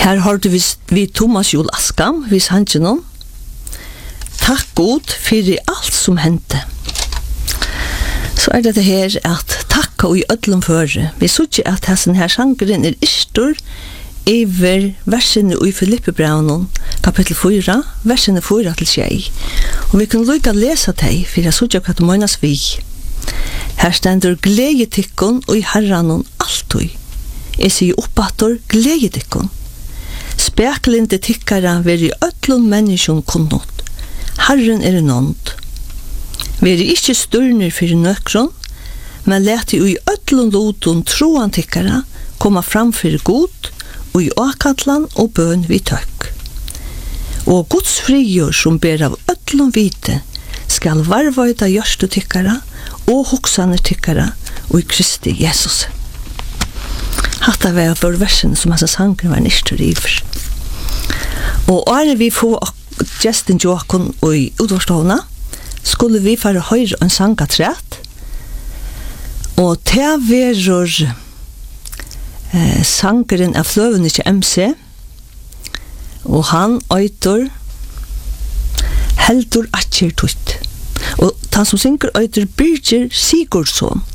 Her hørte vi Thomas Jul Askam, vi sannsyn noen. Takk God for alt som hendte. Så det her at takka og i ødlom føre. Vi så ikke at hessen her sangeren istor iver versene i Filippebraunen, kapittel 4, versene 4 til 6. Og vi kunne lukka lesa teg, for jeg så ikke hva det månes vi. Her stender gledetikkon og i herranon alltid. Jeg sier oppator gledetikkon. Speklinde tikkara veri öllum menneskjon kunnot. Herren nånd. Veri ikkje størner fyrir nøkron, men leti ui öllum lotun troan tikkara koma fram fyrir god, ui åkatlan og bøn vi tøkk. Og Guds frigjør som ber av öllum vite, skal varvaita gjørstu tikkara og hoksaner tikkara og i Kristi Jesus. Hatta var for versen som hans sanger var nistur iver. Og åre vi få Justin Jokon og i utvarstående, skulle vi fara høyre en sanga træt, og til verur sangeren av fløvene til MC, og han øyter heldur atjer tutt. Og han som synger øyter Birger Sigurdsson.